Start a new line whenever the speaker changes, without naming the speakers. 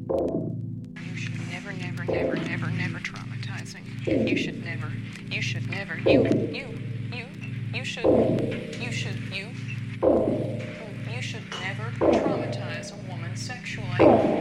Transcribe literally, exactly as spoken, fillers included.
You should never, never, never, never, never traumatizing. You should never, you should never, you, you, you, you should, you should, you, you should never traumatize a woman sexually.